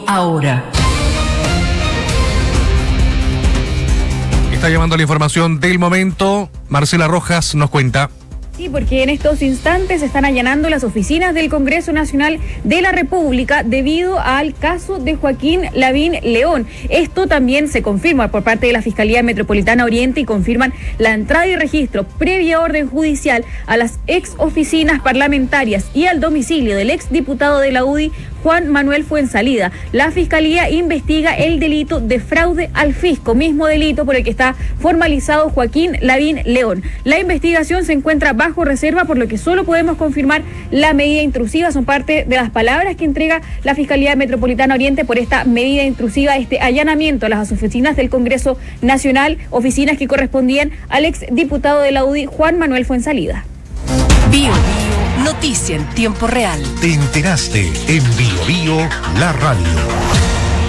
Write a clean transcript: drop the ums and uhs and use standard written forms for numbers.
ahora. Está llamando la información del momento. Marcela Rojas nos cuenta. Sí, porque en estos instantes se están allanando las oficinas del Congreso Nacional de la República debido al caso de Joaquín Lavín León. Esto también se confirma por parte de la Fiscalía Metropolitana Oriente y confirman la entrada y registro previa orden judicial a las ex oficinas parlamentarias y al domicilio del ex diputado de la UDI, Juan Manuel Fuenzalida. La Fiscalía investiga el delito de fraude al fisco, mismo delito por el que está formalizado Joaquín Lavín León. La investigación se encuentra bajo reserva, por lo que solo podemos confirmar la medida intrusiva. Son parte de las palabras que entrega la Fiscalía Metropolitana Oriente por esta medida intrusiva, este allanamiento a las oficinas del Congreso Nacional, oficinas que correspondían al ex diputado de la UDI, Juan Manuel Fuenzalida. Bio Noticia en tiempo real. Te enteraste en Bio la radio.